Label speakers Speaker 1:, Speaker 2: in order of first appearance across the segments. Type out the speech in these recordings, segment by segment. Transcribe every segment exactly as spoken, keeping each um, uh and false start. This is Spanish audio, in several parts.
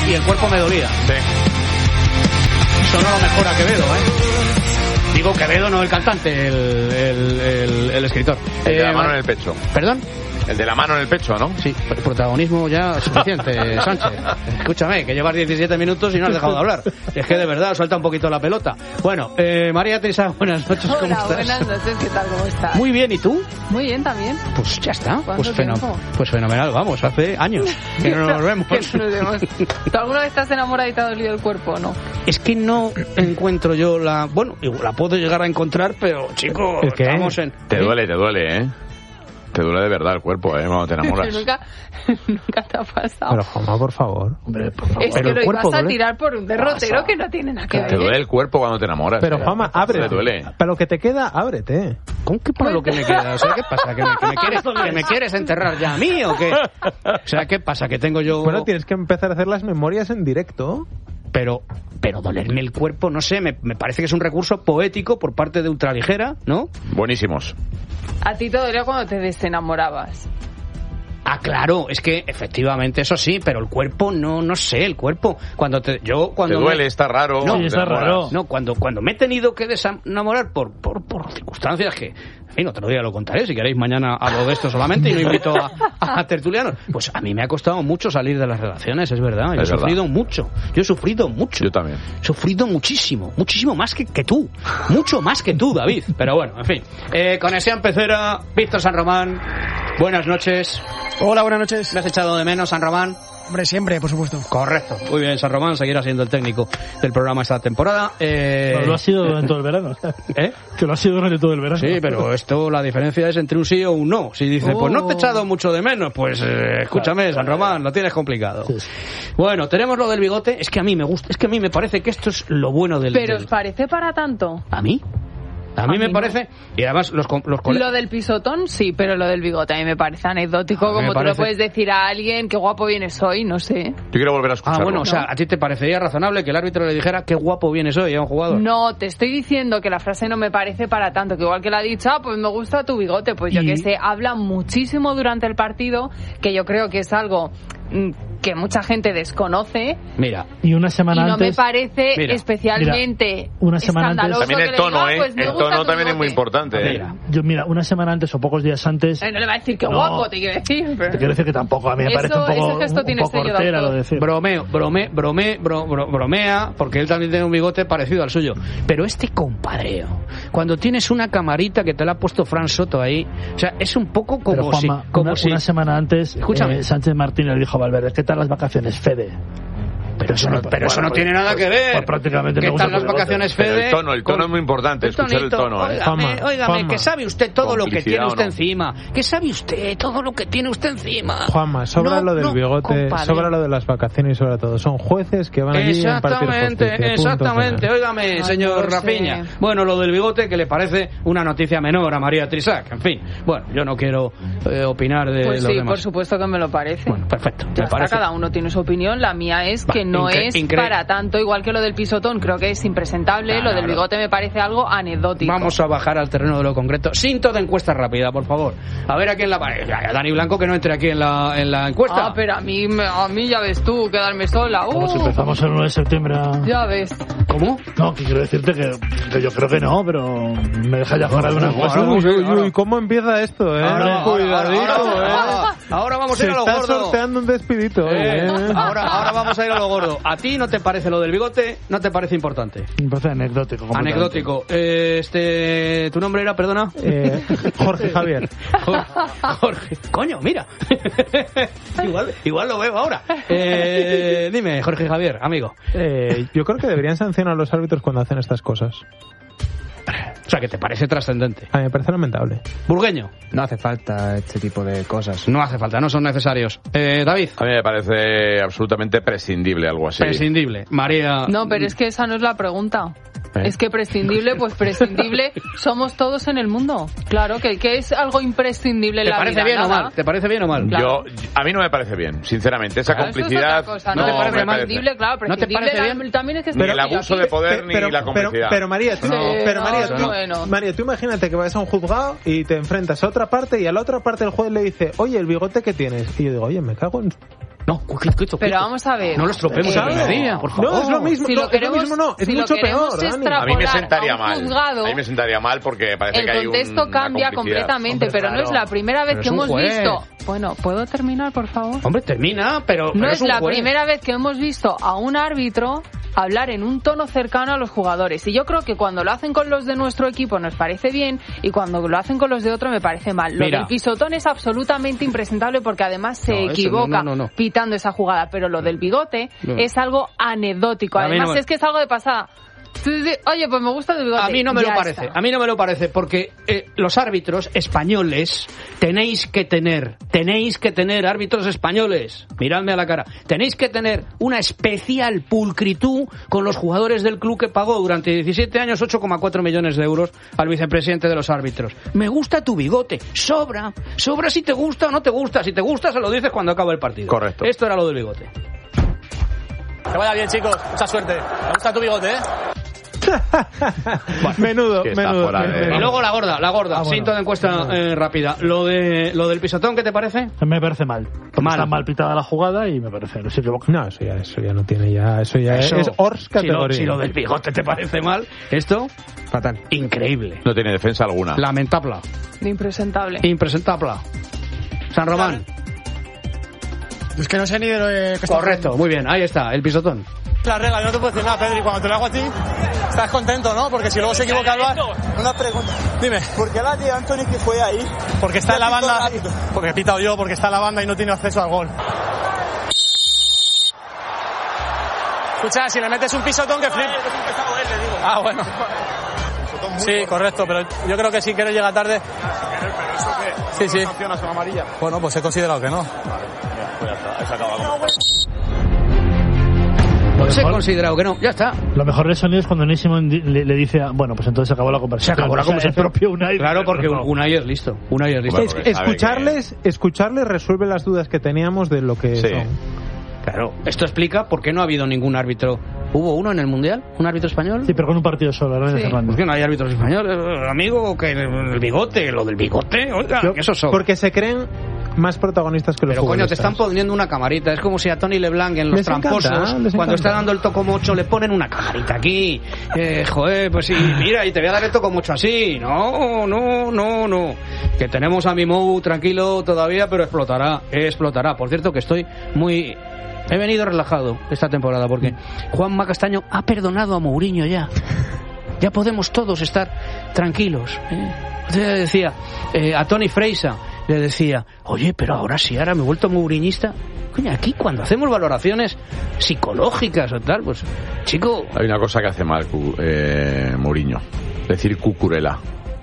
Speaker 1: y el cuerpo me dolía.
Speaker 2: Sí.
Speaker 1: Eso no lo mejora Quevedo, ¿eh? Digo Quevedo, no el cantante, el, el, el, el escritor.
Speaker 2: El de
Speaker 1: Eh,
Speaker 2: la mano en el pecho.
Speaker 1: ¿Perdón?
Speaker 2: El de la mano en el pecho, ¿no?
Speaker 1: Sí, el protagonismo ya suficiente, Sánchez. Escúchame, que llevas diecisiete minutos y no has dejado de hablar. Es que de verdad suelta un poquito la pelota. Bueno, eh, María Teresa, buenas noches, ¿cómo
Speaker 3: Hola,
Speaker 1: estás?
Speaker 3: buenas noches, ¿qué tal? ¿Cómo estás?
Speaker 1: Muy bien, ¿y tú?
Speaker 3: Muy bien también.
Speaker 1: Pues ya está,
Speaker 3: ¿Cuánto
Speaker 1: pues, feno-
Speaker 3: tiempo?
Speaker 1: pues fenomenal, vamos, hace años que no nos vemos.
Speaker 3: Que no nos vemos. ¿Tú alguna vez estás enamorada y te ha dolido el cuerpo o no?
Speaker 1: Es que no encuentro yo la... Bueno, igual la puedo llegar a encontrar, pero chico,
Speaker 4: ¿El qué?
Speaker 1: estamos en...
Speaker 2: Te
Speaker 1: ¿Eh?
Speaker 2: duele, te duele, ¿eh? Te duele de verdad el cuerpo, ¿eh? Cuando te enamoras.
Speaker 3: nunca, nunca te ha pasado.
Speaker 4: Pero, Juanma, por favor.
Speaker 1: Hombre, por favor.
Speaker 3: Es que
Speaker 1: Pero
Speaker 3: lo
Speaker 1: el cuerpo
Speaker 3: ibas a
Speaker 1: duele.
Speaker 3: tirar por un derrotero
Speaker 1: Pasa.
Speaker 3: que no tiene nada que ver.
Speaker 2: Te duele el cuerpo cuando te enamoras.
Speaker 4: Pero, Juanma, ábrete.
Speaker 2: Te duele.
Speaker 4: Para lo que te queda, ábrete.
Speaker 1: ¿Cómo que para lo que me queda? O sea, ¿qué pasa? ¿Que me, que me quieres, que me quieres enterrar ya a mí o qué? O sea, ¿qué pasa? ¿Que tengo yo...?
Speaker 4: Bueno, tienes que empezar a hacer las memorias en directo.
Speaker 1: Pero, pero dolerme el cuerpo, no sé, me, me parece que es un recurso poético por parte de Ultraligera, ¿no?
Speaker 2: Buenísimos.
Speaker 3: A ti te dolía cuando te desenamorabas.
Speaker 1: Ah, claro, es que efectivamente eso sí, pero el cuerpo no, no sé, el cuerpo cuando te, yo
Speaker 2: Te
Speaker 1: cuando
Speaker 2: duele,
Speaker 1: me-
Speaker 2: está raro.
Speaker 1: No,
Speaker 2: te
Speaker 4: está
Speaker 2: enamoras.
Speaker 4: raro.
Speaker 1: no, cuando cuando me he tenido que desenamorar por por, por circunstancias que, en fin, otro día lo contaré, si queréis mañana hablo de esto solamente y no invito a, a tertulianos. Pues a mí me ha costado mucho salir de las relaciones, es verdad, yo
Speaker 2: Es
Speaker 1: he
Speaker 2: verdad.
Speaker 1: sufrido mucho, yo he sufrido mucho.
Speaker 2: Yo también.
Speaker 1: He sufrido muchísimo, muchísimo más que, que tú, mucho más que tú, David. Pero bueno, en fin. Eh, Conexión Pecera, Víctor San Román, buenas noches.
Speaker 5: Hola, buenas noches.
Speaker 1: ¿Me has echado de menos, San Román?
Speaker 5: Hombre, siempre, por supuesto.
Speaker 1: Correcto. Muy bien, San Román seguirá siendo el técnico del programa esta temporada. Eh...
Speaker 6: Pero lo ha sido durante todo el verano.
Speaker 1: ¿Eh?
Speaker 6: Que lo ha sido durante todo el verano.
Speaker 1: Sí, pero esto, la diferencia es entre un sí o un no. Si dice, pues no te he echado mucho de menos, pues eh, escúchame, San Román, lo tienes complicado.
Speaker 6: Sí, sí.
Speaker 1: Bueno, tenemos lo del bigote. Es que a mí me gusta, es que a mí me parece que esto es lo bueno del...
Speaker 3: ¿Pero
Speaker 1: del-
Speaker 3: os parece para tanto?
Speaker 1: ¿A mí? A mí
Speaker 3: A
Speaker 1: me
Speaker 3: mí
Speaker 1: parece... Y además los, co- los colegas...
Speaker 3: Lo del pisotón sí, pero lo del bigote a mí me parece anecdótico.
Speaker 1: A mí me
Speaker 3: Como tú
Speaker 1: parece-
Speaker 3: lo puedes decir a alguien, qué guapo vienes hoy, no sé.
Speaker 2: Yo quiero volver a
Speaker 1: Ah,
Speaker 2: escucharlo.
Speaker 1: bueno, o sea, ¿a ti te parecería razonable que el árbitro le dijera qué guapo vienes hoy a un jugador?
Speaker 3: No, te estoy diciendo que la frase no me parece para tanto, que igual que la ha dicho, ah, pues me gusta tu bigote, pues yo
Speaker 1: Y-
Speaker 3: que sé, habla muchísimo durante el partido, que yo creo que es algo mm, que mucha gente desconoce,
Speaker 1: Mira,
Speaker 6: Y una semana
Speaker 3: y no
Speaker 6: antes...
Speaker 3: me parece
Speaker 1: Mira,
Speaker 3: especialmente
Speaker 6: mira, una semana antes-
Speaker 3: escandaloso
Speaker 2: También
Speaker 3: que
Speaker 2: el
Speaker 3: le
Speaker 2: tono,
Speaker 3: diga,
Speaker 2: ¿eh?
Speaker 3: pues me
Speaker 2: El
Speaker 3: gusta
Speaker 2: tono
Speaker 3: tu
Speaker 2: también es muy
Speaker 3: bigote.
Speaker 2: importante, ¿eh?
Speaker 1: mira.
Speaker 6: Yo, mira, una semana antes o pocos días antes...
Speaker 3: Eh, no le va a decir que
Speaker 6: No.
Speaker 3: guapo, te quiero decir. pero-
Speaker 6: Te quiero decir que tampoco, a mí me
Speaker 3: Eso-
Speaker 6: parece un poco,
Speaker 3: ese gesto
Speaker 6: un
Speaker 3: tiene
Speaker 6: poco
Speaker 3: sello de
Speaker 6: hortera
Speaker 3: autor.
Speaker 6: lo de decir.
Speaker 1: Bromeo, brome, brome, bro- bro- bromea, porque él también tiene un bigote parecido al suyo. Pero este compadreo, cuando tienes una camarita que te la ha puesto Fran Soto ahí, o sea, es un poco como
Speaker 6: Pero,
Speaker 1: si...
Speaker 6: Juanma,
Speaker 1: Como
Speaker 6: una,
Speaker 1: si
Speaker 6: una semana antes,
Speaker 1: Escúchame.
Speaker 6: eh, Sánchez Martínez le dijo a Valverde, ¿qué tal las vacaciones, Fede?
Speaker 1: Pero eso no, pero eso
Speaker 6: Bueno,
Speaker 1: no
Speaker 6: pues-
Speaker 1: tiene nada que ver.
Speaker 6: pues prácticamente
Speaker 1: ¿Qué
Speaker 6: me gusta
Speaker 1: tal las
Speaker 6: tu bigote?
Speaker 1: vacaciones,
Speaker 2: Pero
Speaker 1: Fede?
Speaker 2: el tono, el tono
Speaker 1: Con-
Speaker 2: es muy importante, escuchar el
Speaker 1: tonito,
Speaker 2: tono, ¿eh?
Speaker 1: Óigame,
Speaker 4: Juanma,
Speaker 1: óigame,
Speaker 4: Juanma.
Speaker 1: que sabe usted todo lo que
Speaker 2: Complicidad
Speaker 1: tiene
Speaker 2: o
Speaker 1: usted
Speaker 2: no.
Speaker 1: encima. Que sabe usted todo lo que tiene usted encima.
Speaker 4: Juanma, sobra
Speaker 1: No,
Speaker 4: lo del
Speaker 1: no,
Speaker 4: bigote,
Speaker 1: compadre.
Speaker 4: sobra lo de las vacaciones y sobre todo. Son jueces que van allí a impartir
Speaker 1: Exactamente,
Speaker 4: justicia. Punto
Speaker 1: exactamente.
Speaker 4: final.
Speaker 1: Óigame,
Speaker 3: Ay,
Speaker 1: señor
Speaker 3: no sé.
Speaker 1: Rafiña. Bueno, lo del bigote que le parece una noticia menor a María Trisac. En fin, bueno, yo no quiero eh, opinar de
Speaker 3: Pues
Speaker 1: los
Speaker 3: sí,
Speaker 1: demás.
Speaker 3: por supuesto que me lo parece.
Speaker 1: Bueno, perfecto.
Speaker 3: Ya
Speaker 1: me
Speaker 3: está,
Speaker 1: parece.
Speaker 3: cada uno tiene su opinión. La mía es
Speaker 1: Va,
Speaker 3: que no
Speaker 1: incre-
Speaker 3: es
Speaker 1: incre-
Speaker 3: para tanto, igual que lo del pisotón, creo que es impresentable.
Speaker 1: No,
Speaker 3: lo
Speaker 1: no,
Speaker 3: del
Speaker 1: no.
Speaker 3: bigote me parece algo anecdótico.
Speaker 1: Vamos a bajar al terreno de lo concreto. Sin toda encuesta rápida, por favor. A ver a quién la... A Dani Blanco que no entre aquí en la, en la encuesta.
Speaker 3: Ah, pero a mí, me- a mí ya ves tú, quedarme sola.
Speaker 6: Como
Speaker 3: Uh,
Speaker 6: si empezamos el nueve de septiembre a...
Speaker 3: ya ves.
Speaker 1: ¿Cómo?
Speaker 6: No, que quiero decirte que, que yo creo que no, pero me deja ya fuera de una cosa.
Speaker 4: Uy, uy, uy, ¿cómo empieza esto, eh?
Speaker 1: Ahora,
Speaker 4: Cuidadito,
Speaker 1: ahora,
Speaker 4: eh.
Speaker 1: ahora, ahora vamos a
Speaker 4: Se
Speaker 1: ir a lo
Speaker 4: está
Speaker 1: gordo.
Speaker 4: sorteando un despidito, hoy,
Speaker 1: Eh,
Speaker 4: eh.
Speaker 1: ahora, ahora vamos a ir a lo gordo. ¿A ti no te parece lo del bigote? ¿No te parece importante?
Speaker 6: Me parece anecdótico. completamente.
Speaker 1: Anecdótico. Eh, este, ¿tu nombre era, perdona?
Speaker 4: Eh, Jorge Javier.
Speaker 1: Jorge. Jorge. Coño, mira. igual, igual lo veo ahora. Eh, dime, Jorge Javier, amigo.
Speaker 4: Eh, yo creo que deberían sancionar a los árbitros cuando hacen estas cosas.
Speaker 1: O sea, que te parece trascendente.
Speaker 4: A mí me parece lamentable.
Speaker 1: Burgueño.
Speaker 7: No hace falta este tipo de cosas.
Speaker 1: No hace falta, no son necesarios. Eh, David.
Speaker 2: A mí me parece absolutamente prescindible algo así.
Speaker 1: Prescindible. María.
Speaker 3: No, pero es que esa no es la pregunta.
Speaker 1: ¿Eh?
Speaker 3: Es que prescindible, pues prescindible somos todos en el mundo. Claro, que, que es algo imprescindible en
Speaker 1: ¿Te
Speaker 3: la
Speaker 1: parece
Speaker 3: vida.
Speaker 1: bien o
Speaker 3: nada.
Speaker 1: mal? ¿Te parece bien o mal?
Speaker 3: Claro.
Speaker 2: Yo, a mí no me parece bien, sinceramente. Esa
Speaker 3: Claro, eso es
Speaker 2: complicidad
Speaker 3: otra cosa,
Speaker 1: ¿no te parece
Speaker 2: me
Speaker 1: mal?
Speaker 3: Prescindible, claro,
Speaker 1: ¿No te
Speaker 3: prescindible
Speaker 1: parece
Speaker 3: la-
Speaker 1: bien?
Speaker 3: también es que
Speaker 2: Ni
Speaker 3: está
Speaker 2: el abuso
Speaker 3: aquí.
Speaker 2: de poder ni
Speaker 4: pero,
Speaker 2: la
Speaker 4: pero,
Speaker 2: complicidad.
Speaker 4: pero María, tú,
Speaker 3: Sí,
Speaker 4: pero
Speaker 3: no,
Speaker 4: María,
Speaker 3: no,
Speaker 4: tú,
Speaker 3: bueno.
Speaker 4: María, tú imagínate que vas a un juzgado y te enfrentas a otra parte y a la otra parte el juez le dice, oye, el bigote que tienes. Y yo digo, oye, me cago en...
Speaker 1: No, quieto, quieto,
Speaker 3: Pero
Speaker 1: quieto.
Speaker 3: vamos a ver.
Speaker 1: No lo estropeemos
Speaker 3: Eh,
Speaker 1: a mediodía, por favor.
Speaker 4: No, es lo mismo,
Speaker 3: Si
Speaker 4: no,
Speaker 3: lo
Speaker 4: es
Speaker 3: queremos,
Speaker 4: lo mismo, no, es
Speaker 3: si lo
Speaker 4: mucho
Speaker 3: queremos
Speaker 4: peor, Dani.
Speaker 3: extrapolar
Speaker 2: A mí me sentaría
Speaker 3: a un
Speaker 2: mal.
Speaker 3: juzgado,
Speaker 2: A mí me sentaría mal porque parece
Speaker 3: el
Speaker 2: que hay un,
Speaker 3: contexto
Speaker 2: una
Speaker 3: cambia
Speaker 2: complicidad.
Speaker 3: completamente,
Speaker 1: Hombre,
Speaker 3: pero no es
Speaker 1: claro.
Speaker 3: la primera vez
Speaker 1: Pero
Speaker 3: que
Speaker 1: es un
Speaker 3: hemos
Speaker 1: juez.
Speaker 3: visto. Bueno, ¿puedo terminar, por favor?
Speaker 1: Hombre, termina, pero...
Speaker 3: No
Speaker 1: pero
Speaker 3: es
Speaker 1: un
Speaker 3: la
Speaker 1: juez.
Speaker 3: primera vez que hemos visto a un árbitro hablar en un tono cercano a los jugadores. Y yo creo que cuando lo hacen con los de nuestro equipo nos parece bien y cuando lo hacen con los de otro me parece mal. Lo
Speaker 1: Mira.
Speaker 3: del pisotón es absolutamente impresentable porque además se
Speaker 1: No, eso
Speaker 3: equivoca
Speaker 1: no, no, no.
Speaker 3: pitando esa jugada. Pero lo del bigote
Speaker 1: No.
Speaker 3: es algo anecdótico.
Speaker 1: A mí
Speaker 3: Además
Speaker 1: no me-
Speaker 3: es que es algo de pasada. Tú dices, oye, pues me gusta el bigote.
Speaker 1: A mí no me
Speaker 3: Ya
Speaker 1: lo parece,
Speaker 3: está.
Speaker 1: a mí no me lo parece, porque eh, los árbitros españoles tenéis que tener, tenéis que tener árbitros españoles, miradme a la cara, tenéis que tener una especial pulcritud con los jugadores del club que pagó durante diecisiete años ocho coma cuatro millones de euros al vicepresidente de los árbitros. Me gusta tu bigote, sobra, sobra si te gusta o no te gusta, si te gusta se lo dices cuando acaba el partido.
Speaker 2: Correcto.
Speaker 1: Esto era lo del bigote.
Speaker 8: Que vaya bien, chicos. Mucha suerte. Me gusta tu bigote, ¿eh?
Speaker 4: Menudo,
Speaker 2: Que está
Speaker 4: menudo.
Speaker 2: fuera de-
Speaker 4: menudo.
Speaker 1: Y luego la gorda, la gorda,
Speaker 6: Ah, bueno.
Speaker 1: cinto de encuesta eh, rápida. Lo de lo del pisotón, ¿qué te parece?
Speaker 6: Me parece mal. Porque
Speaker 1: Mal.
Speaker 6: Está mal pitada la jugada y me parece, no se equivoca.
Speaker 4: No, eso ya, eso ya no tiene ya, eso ya
Speaker 1: Eso,
Speaker 4: es Ors
Speaker 1: si lo,
Speaker 4: categoría.
Speaker 1: si lo del bigote te parece mal, esto,
Speaker 7: Fatal.
Speaker 1: increíble.
Speaker 2: No tiene defensa alguna.
Speaker 1: Lamentable.
Speaker 3: Impresentable.
Speaker 1: Impresentable. San Román.
Speaker 5: Es que no sé ni de lo que está
Speaker 1: Correcto, muy bien, ahí está, el pisotón.
Speaker 8: La regla, yo no te puedo decir nada, Pedri. Cuando te lo hago a ti, estás contento, ¿no? Porque si luego se equivoca el bar...
Speaker 9: Una pregunta.
Speaker 8: Dime.
Speaker 9: ¿Por qué la de Anthony que fue ahí?
Speaker 8: Porque está en la
Speaker 9: Ya pitó
Speaker 8: banda...
Speaker 9: rápido.
Speaker 8: Porque he pitado yo, porque está en la banda y no tiene acceso al gol. Escucha, si le metes un pisotón que flip... Ah, bueno. Sí, correcto, pero yo creo que si quieres llega tarde... Sí, sí. Bueno, pues he considerado que no.
Speaker 6: Lo
Speaker 1: Pues he
Speaker 6: mejor,
Speaker 1: considerado que no, ya está.
Speaker 6: lo mejor de sonido es cuando Nesimon le, le dice, a- bueno, pues entonces se acabó la conversación.
Speaker 1: Se acabó la
Speaker 6: O sea,
Speaker 1: conversación.
Speaker 6: El propio Unai.
Speaker 1: Claro, porque
Speaker 6: no.
Speaker 1: Unai es listo. Unai es listo.
Speaker 2: Bueno,
Speaker 4: Es-
Speaker 2: porque sabe
Speaker 4: escucharles, escucharles resuelve las dudas que teníamos de lo que
Speaker 2: Sí.
Speaker 4: son.
Speaker 1: Claro, esto explica por qué no ha habido ningún árbitro. ¿Hubo uno en el Mundial? ¿Un árbitro español?
Speaker 6: Sí, pero con un partido solo, ahora
Speaker 3: Sí.
Speaker 6: Fernando.
Speaker 1: ¿Por qué no hay árbitros españoles, eh, amigo? Que el bigote, lo del bigote, oiga,
Speaker 4: Yo-
Speaker 1: que eso son.
Speaker 4: Porque se creen más protagonistas que los
Speaker 1: Pero coño, te
Speaker 4: futbolistas.
Speaker 1: están poniendo una camarita. Es como si a Tony LeBlanc en Los
Speaker 4: Les encanta,
Speaker 1: Tramposos,
Speaker 4: les
Speaker 1: cuando
Speaker 4: encanta.
Speaker 1: está dando el tocomocho, le ponen una camarita aquí. Eh, joder, pues sí, mira, y te voy a dar el tocomocho así. No, no, no, no. Que tenemos a Mimou tranquilo todavía, pero explotará, explotará. Por cierto, que estoy muy... He venido relajado esta temporada porque Juanma Castaño ha perdonado a Mourinho ya. Ya podemos todos estar tranquilos. ¿eh? Usted le decía eh, a Tony Freisa, le decía, oye, pero ahora sí, ahora me he vuelto mouriñista. Coño, aquí cuando hacemos valoraciones psicológicas o tal, pues, chico...
Speaker 2: Hay una cosa que hace mal Cu- eh, Mourinho. Decir cucurela.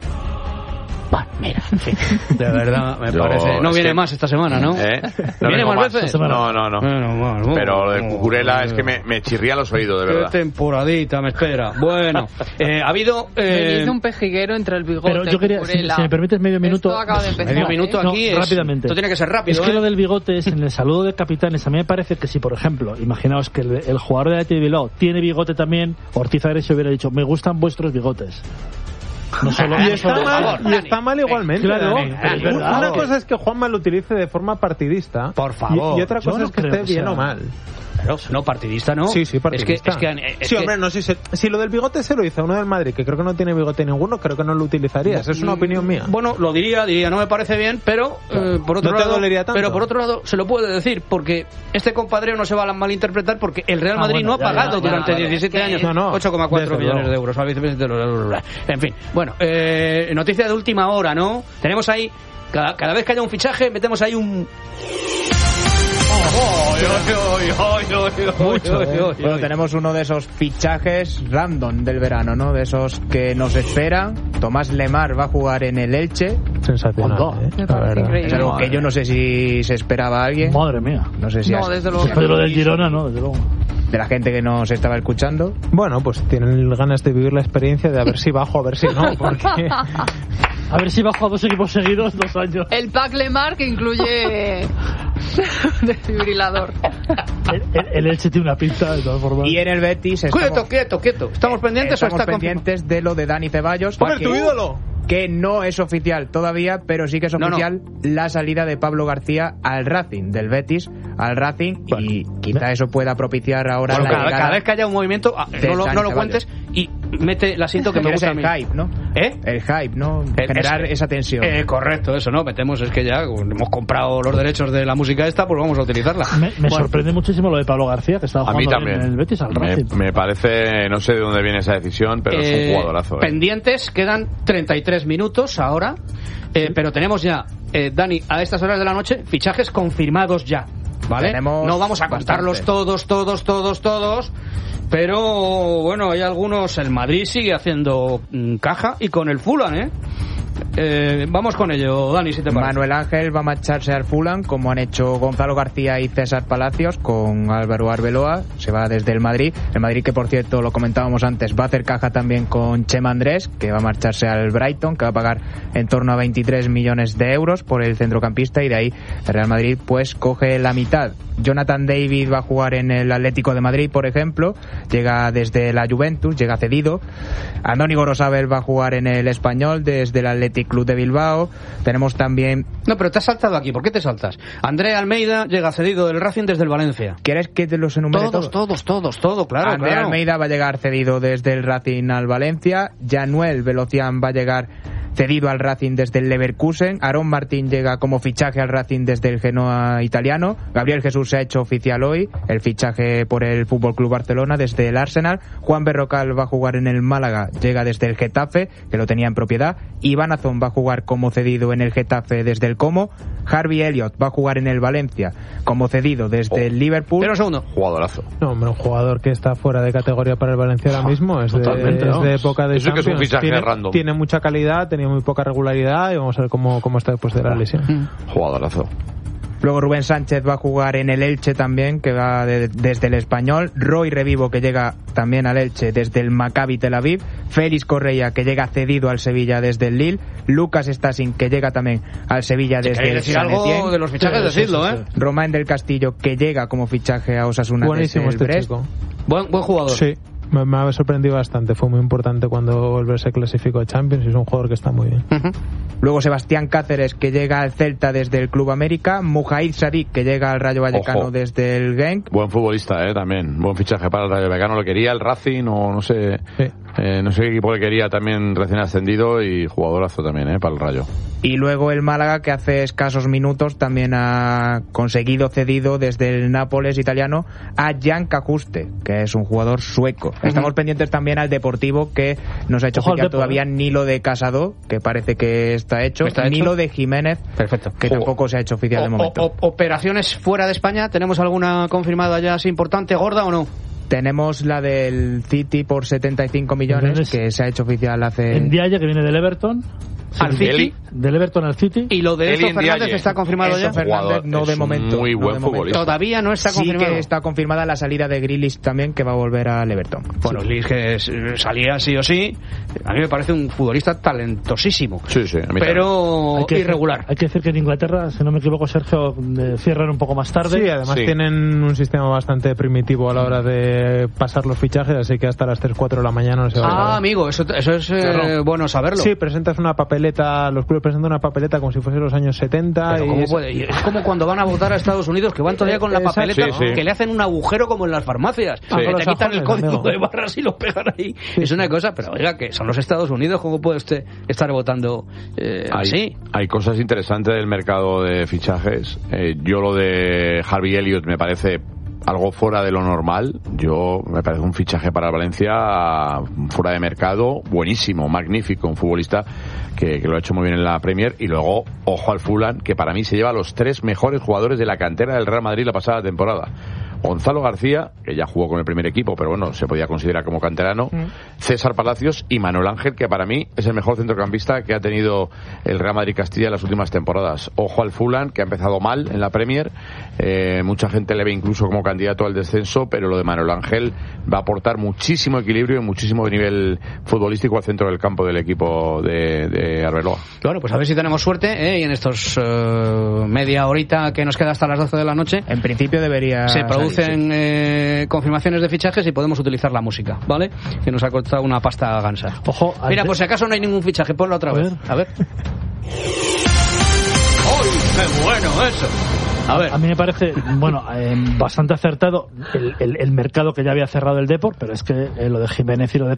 Speaker 1: Bah, mira, en fin, de verdad, me
Speaker 2: Yo-
Speaker 1: parece... No
Speaker 2: es
Speaker 1: viene
Speaker 2: que-
Speaker 1: más esta semana, ¿no?
Speaker 2: ¿Eh? No
Speaker 1: ¿Viene
Speaker 2: vengo
Speaker 1: más
Speaker 2: más.
Speaker 1: veces?
Speaker 2: No, no, no.
Speaker 1: Bueno, bueno,
Speaker 2: Pero lo de
Speaker 1: bueno,
Speaker 2: cucurela
Speaker 1: bueno.
Speaker 2: es que me, me chirría los oídos, de
Speaker 1: Qué
Speaker 2: verdad.
Speaker 1: temporadita me espera. Bueno, eh, ha habido... eh,
Speaker 3: Venís de un pejiguero entre el bigote
Speaker 6: Pero yo quería, si,
Speaker 3: Cucurella.
Speaker 6: si me permites medio minuto...
Speaker 3: Esto acaba de empezar.
Speaker 1: medio minuto
Speaker 6: No,
Speaker 1: aquí es...
Speaker 6: rápidamente.
Speaker 1: Esto tiene que ser rápido,
Speaker 6: Es que
Speaker 1: ¿eh?
Speaker 6: lo del bigote es en el saludo de capitanes. A mí me parece que si, por ejemplo, imaginaos que el, el jugador de Athletic de Bilbao tiene bigote también, Ortiz Agresio hubiera dicho, me gustan vuestros bigotes. No solo,
Speaker 4: Y
Speaker 6: no
Speaker 4: está,
Speaker 6: solo-
Speaker 4: mal,
Speaker 1: favor,
Speaker 4: y
Speaker 1: Dani.
Speaker 4: está mal igualmente.
Speaker 6: Claro,
Speaker 4: Dani.
Speaker 6: pero es verdad.
Speaker 4: Una cosa es que Juanma lo utilice de forma partidista.
Speaker 1: Por favor.
Speaker 4: Y, y otra
Speaker 6: Yo
Speaker 4: cosa
Speaker 6: no
Speaker 4: es que
Speaker 6: creo
Speaker 4: esté
Speaker 6: que
Speaker 4: bien
Speaker 6: sea-
Speaker 4: o mal.
Speaker 1: Claro, no, partidista no.
Speaker 4: Sí, sí, partidista.
Speaker 1: Es que... Es que, es
Speaker 4: sí,
Speaker 1: que-
Speaker 4: hombre, no sé si, si lo del bigote se lo hizo uno del Madrid, que creo que no tiene bigote ninguno, creo que no lo utilizaría. Esa es una opinión mía.
Speaker 1: Bueno, lo diría, diría, no me parece bien, pero eh, por otro
Speaker 4: No te
Speaker 1: lado,
Speaker 4: dolería tanto.
Speaker 1: pero por otro lado se lo puede decir porque este compadreo no se va a malinterpretar porque el Real
Speaker 6: Ah,
Speaker 1: Madrid
Speaker 6: bueno,
Speaker 1: no ha
Speaker 6: ya,
Speaker 1: pagado
Speaker 6: ya, ya,
Speaker 1: durante
Speaker 6: ya,
Speaker 1: diecisiete
Speaker 3: es que-
Speaker 1: años
Speaker 4: No, no,
Speaker 1: ocho coma cuatro
Speaker 4: desde
Speaker 1: millones
Speaker 4: luego.
Speaker 1: de euros al vicepresidente de los- En fin, bueno, eh, noticia de última hora, ¿no? Tenemos ahí cada, cada vez que haya un fichaje metemos ahí un
Speaker 7: Mucho, ¿eh? Bueno, tenemos uno de esos fichajes random del verano, ¿no? De esos que nos esperan. Tomás Lemar va a jugar en el Elche.
Speaker 4: Sensacional.
Speaker 6: Hondo.
Speaker 4: ¿eh?
Speaker 3: Me
Speaker 4: La
Speaker 3: parece
Speaker 4: verdad.
Speaker 3: increíble.
Speaker 7: Es algo que yo no sé si se esperaba a alguien.
Speaker 6: Madre mía.
Speaker 7: No sé si
Speaker 3: No,
Speaker 7: has-
Speaker 3: desde luego que
Speaker 6: Después de lo
Speaker 3: no.
Speaker 6: del Girona, no, desde luego.
Speaker 7: de la gente que nos estaba escuchando.
Speaker 4: Bueno, pues tienen ganas de vivir la experiencia de a ver si bajo, a ver si no, porque...
Speaker 6: A ver si bajo a dos equipos seguidos dos años.
Speaker 3: El pack Lemar que incluye Desfibrilador.
Speaker 6: El, el, el Elche tiene una pinta, de todas formas.
Speaker 7: Y en el Betis estamos,
Speaker 1: Quieto, quieto, quieto. ¿Estamos pendientes
Speaker 7: estamos
Speaker 1: o está
Speaker 7: pendientes de lo de Dani Ceballos?
Speaker 4: ¡Joder, tu ídolo!
Speaker 7: Que no es oficial todavía, pero sí que es
Speaker 1: No,
Speaker 7: oficial
Speaker 1: no.
Speaker 7: la salida de Pablo García al Racing, del Betis al Racing,
Speaker 6: Bueno,
Speaker 7: y quizá eso pueda propiciar ahora
Speaker 1: Bueno,
Speaker 7: la
Speaker 1: cada,
Speaker 7: llegada
Speaker 1: cada vez que haya un movimiento, ah,
Speaker 7: de
Speaker 1: no lo,
Speaker 7: Dani
Speaker 1: no lo
Speaker 7: Ceballos.
Speaker 1: cuentes y mete el asiento que me
Speaker 7: Quieres
Speaker 1: gusta a mí.
Speaker 7: el hype, ¿no?
Speaker 1: ¿Eh?
Speaker 7: El hype, ¿no?
Speaker 1: El-
Speaker 7: Generar
Speaker 1: ese-
Speaker 7: esa tensión.
Speaker 1: Eh, correcto, eso, ¿no? Metemos, es que ya hemos comprado los derechos de la música esta, pues vamos a utilizarla.
Speaker 6: Me, me
Speaker 1: Bueno,
Speaker 6: sorprende muchísimo lo de Pablo García, que estaba
Speaker 2: A mí
Speaker 6: jugando bien
Speaker 2: también.
Speaker 6: en el Betis al
Speaker 2: Me,
Speaker 6: Racing.
Speaker 2: me parece, no sé de dónde viene esa decisión, pero es
Speaker 1: eh,
Speaker 2: un jugadorazo. ¿eh?
Speaker 1: Pendientes, quedan treinta y tres minutos ahora, eh, pero tenemos ya, eh, Dani, a estas horas de la noche, fichajes confirmados ya, ¿vale?
Speaker 7: Tenemos
Speaker 1: No vamos a contarlos
Speaker 7: bastante.
Speaker 1: todos, todos, todos, todos, pero bueno, hay algunos, el Madrid sigue haciendo mm, caja y con el Fulham, ¿eh? Eh, vamos con ello, Dani, si te parece.
Speaker 7: Manuel Ángel va a marcharse al Fulham, como han hecho Gonzalo García y César Palacios, con Álvaro Arbeloa. Se va desde el Madrid. El Madrid, que por cierto, lo comentábamos antes, va a hacer caja también con Chema Andrés, que va a marcharse al Brighton, que va a pagar en torno a veintitrés millones de euros por el centrocampista, y de ahí el Real Madrid pues coge la mitad. Jonathan David va a jugar en el Atlético de Madrid, por ejemplo, llega desde la Juventus, llega cedido. Andoni Gorosabel va a jugar en el Español desde el Athletic Club de Bilbao. Tenemos también...
Speaker 1: No, pero te has saltado aquí, ¿por qué te saltas? André Almeida llega cedido del Racing desde el Valencia.
Speaker 7: ¿Quieres que te los enumere
Speaker 1: Todos,
Speaker 7: todos?
Speaker 1: todos, todos, todo, claro,
Speaker 7: André
Speaker 1: claro.
Speaker 7: Almeida va a llegar cedido desde el Racing al Valencia. Januel Velocián va a llegar cedido al Racing desde el Leverkusen. Aarón Martín llega como fichaje al Racing desde el Genoa italiano. Gabriel Jesús se ha hecho oficial hoy, el fichaje por el F C Barcelona desde el Arsenal. Juan Berrocal va a jugar en el Málaga, llega desde el Getafe, que lo tenía en propiedad. Iván Azón va a jugar como cedido en el Getafe desde el Como. Harvey Elliott va a jugar en el Valencia como cedido desde
Speaker 2: Oh.
Speaker 7: el Liverpool.
Speaker 1: Pero un segundo.
Speaker 2: Jugadorazo.
Speaker 4: No, hombre, un jugador que está fuera de categoría para el Valencia ahora mismo. Es de,
Speaker 6: Totalmente,
Speaker 4: es
Speaker 6: ¿no?
Speaker 4: de época de
Speaker 2: Eso que es un
Speaker 4: Champions.
Speaker 2: fichaje
Speaker 4: tiene,
Speaker 2: random.
Speaker 4: tiene mucha calidad, tenía muy poca regularidad y vamos a ver cómo, cómo está después de la lesión.
Speaker 2: Jugadorazo.
Speaker 7: Luego Rubén Sánchez va a jugar en el Elche también, que va de- desde el Español. Roy Revivo, que llega también al Elche desde el Maccabi Tel Aviv. Félix Correia, que llega cedido al Sevilla desde el Lille. Lucas Stasin, que llega también al Sevilla desde
Speaker 1: ¿Queréis
Speaker 7: el
Speaker 1: decir
Speaker 7: San
Speaker 1: algo
Speaker 7: Etienne.
Speaker 1: de los fichajes?
Speaker 6: Sí, sí,
Speaker 1: Decidlo,
Speaker 6: sí,
Speaker 1: ¿eh?
Speaker 6: sí.
Speaker 7: Román del Castillo, que llega como fichaje a Osasuna
Speaker 4: Buenísimo
Speaker 7: desde el
Speaker 4: este
Speaker 7: Brest.
Speaker 4: chico.
Speaker 1: Buen, buen jugador.
Speaker 4: Sí, me, me ha sorprendido bastante. Fue muy importante cuando el Brest se clasificó a Champions y es un jugador que está muy bien.
Speaker 1: Ujú.
Speaker 7: Luego Sebastián Cáceres, que llega al Celta desde el Club América. Mujair Sadik, que llega al Rayo Vallecano
Speaker 2: Ojo.
Speaker 7: desde el Genk.
Speaker 2: Buen futbolista, eh, también. Buen fichaje para el Rayo Vallecano. Lo quería el Racing o no sé.
Speaker 4: Sí.
Speaker 2: Eh, no sé qué equipo le quería, también recién ascendido, y jugadorazo también, eh, para el Rayo.
Speaker 7: Y luego el Málaga, que hace escasos minutos también ha conseguido cedido desde el Nápoles italiano a Jan Kajuste, que es un jugador sueco. Estamos pendientes también al Deportivo, que nos ha hecho
Speaker 6: Ojo al
Speaker 7: oficial
Speaker 6: Depor,
Speaker 7: todavía
Speaker 6: ¿eh?
Speaker 7: Nilo de Casado, que parece que está hecho.
Speaker 1: ¿Está hecho?
Speaker 7: Nilo de Jiménez,
Speaker 1: Perfecto.
Speaker 7: que
Speaker 2: Juego.
Speaker 7: tampoco se ha hecho oficial de
Speaker 1: O-
Speaker 7: momento.
Speaker 1: o- o- operaciones fuera de España, ¿tenemos alguna confirmada ya así importante, gorda o no?
Speaker 7: Tenemos la del City por setenta y cinco millones,
Speaker 6: Millones.
Speaker 7: que se ha hecho oficial hace...
Speaker 6: En Diaye, que viene del Everton.
Speaker 1: Al City.
Speaker 2: Eli.
Speaker 6: Del Everton al City.
Speaker 1: Y lo de
Speaker 2: Eli
Speaker 1: Enzo
Speaker 2: en
Speaker 1: Fernández
Speaker 2: Diaye.
Speaker 1: está confirmado
Speaker 7: Enzo
Speaker 1: ya.
Speaker 7: Fernández
Speaker 2: Jugador,
Speaker 7: no de
Speaker 2: es un
Speaker 7: momento.
Speaker 2: muy
Speaker 7: no
Speaker 2: buen
Speaker 7: de momento.
Speaker 2: futbolista.
Speaker 1: Todavía no está
Speaker 7: Sí
Speaker 1: confirmado.
Speaker 7: que está confirmada la salida de Grealish también, que va a volver al Everton.
Speaker 1: Bueno, Liz, que es- salía sí o sí, a mí me parece un futbolista talentosísimo.
Speaker 2: Sí, sí, a mí
Speaker 1: Pero
Speaker 6: Hay que decir-
Speaker 1: irregular.
Speaker 6: hay que decir que en Inglaterra, si no me equivoco, Sergio, eh, cierran un poco más tarde.
Speaker 4: Sí, además
Speaker 2: Sí.
Speaker 4: tienen un sistema bastante primitivo a la hora de pasar los fichajes, así que hasta las tres cuatro de la mañana no se va a
Speaker 1: Ah,
Speaker 4: acabar.
Speaker 1: amigo, eso, eso es eh,
Speaker 4: Claro.
Speaker 1: bueno saberlo.
Speaker 4: Sí, presentas una papeleta, los clubes presentan una papeleta como si fuese los años setenta.
Speaker 1: Pero
Speaker 4: y
Speaker 1: ¿cómo
Speaker 4: es-
Speaker 1: puede? Y es como cuando van a votar a Estados Unidos, que van todavía con la
Speaker 4: Exacto.
Speaker 1: papeleta,
Speaker 2: Sí, sí.
Speaker 1: que le hacen un agujero como en las farmacias.
Speaker 4: Ah,
Speaker 1: Que
Speaker 4: con
Speaker 1: te
Speaker 4: los
Speaker 1: quitan el
Speaker 4: sajones,
Speaker 1: código
Speaker 4: amigo.
Speaker 1: de barras y lo pegan ahí.
Speaker 4: Sí,
Speaker 1: es una
Speaker 4: sí.
Speaker 1: cosa, pero oiga, que son los Estados Unidos, ¿cómo puede usted estar votando eh,
Speaker 2: Hay,
Speaker 1: así?
Speaker 2: hay cosas interesantes del mercado de fichajes. Eh, yo lo de Harvey Elliott me parece algo fuera de lo normal. Yo me parece un fichaje para Valencia fuera de mercado, buenísimo, magnífico, un futbolista que, que lo ha hecho muy bien en la Premier. Y luego, ojo al Fulham, que para mí se lleva a los tres mejores jugadores de la cantera del Real Madrid la pasada temporada. Gonzalo García, que ya jugó con el primer equipo, pero bueno, se podía considerar como canterano, mm. César Palacios y Manuel Ángel, que para mí es el mejor centrocampista que ha tenido el Real Madrid Castilla en las últimas temporadas. Ojo al Fulham, que ha empezado mal en la Premier, eh, mucha gente le ve incluso como candidato al descenso, pero lo de Manuel Ángel va a aportar muchísimo equilibrio y muchísimo nivel futbolístico al centro del campo del equipo de, de Arbeloa.
Speaker 1: Bueno, pues a ver si tenemos suerte, ¿eh? Y en estos uh, media horita que nos queda hasta las doce de la noche,
Speaker 7: en principio debería
Speaker 1: se producen
Speaker 7: salir, sí.
Speaker 1: eh, confirmaciones de fichajes y podemos utilizar la música, ¿vale? Que nos ha costado una pasta gansa.
Speaker 6: Ojo,
Speaker 1: mira, por si acaso no hay ningún fichaje, ponlo otra
Speaker 6: a
Speaker 1: vez.
Speaker 6: Ver.
Speaker 1: A ver. ¡Uy, qué bueno eso! A ver.
Speaker 6: A mí me parece, bueno, eh, bastante acertado el, el, el mercado que ya había cerrado el Depor, pero es que eh, lo de Jiménez y lo de